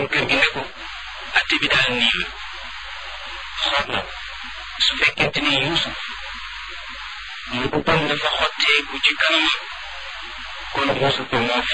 kër gi ne ko atte bi daal nii la xool na su fekkente ni Yuusuf mu ubam dafa xotteeku ci kanamam kon Yuusuf moo